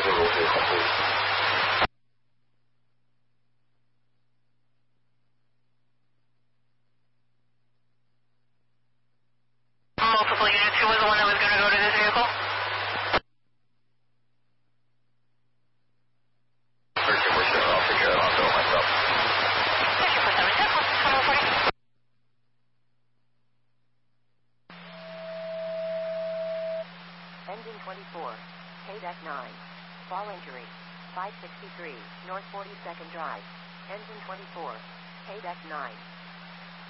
Multiple vehicle, please. Multiple units. Who was the one that was going to go to this vehicle? Searching for 7, I'll figure it out. I'll go myself. Searching for 7, 10, 140. Engine 24, KDEC 9. Fall injury, 563, North 42nd Drive. Engine 24, KDEC 9.